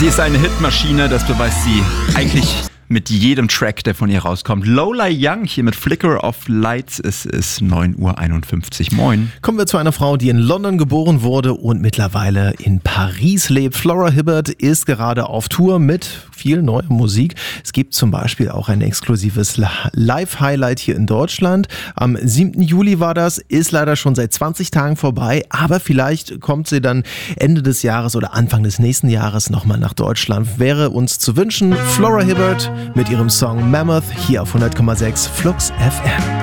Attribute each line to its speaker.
Speaker 1: Sie ist eine Hitmaschine, das beweist sie eigentlich mit jedem Track, der von ihr rauskommt. Lola Young hier mit Flicker of Lights. Es ist 9:51 Uhr. Moin.
Speaker 2: Kommen wir zu einer Frau, die in London geboren wurde und mittlerweile in Paris lebt. Flora Hibbert ist gerade auf Tour mit viel neuer Musik. Es gibt zum Beispiel auch ein exklusives Live-Highlight hier in Deutschland. Am 7. Juli war das, ist leider schon seit 20 Tagen vorbei, aber vielleicht kommt sie dann Ende des Jahres oder Anfang des nächsten Jahres nochmal nach Deutschland. Wäre uns zu wünschen. Flora Hibbert mit ihrem Song Mammoth hier auf 100,6 Flux FM.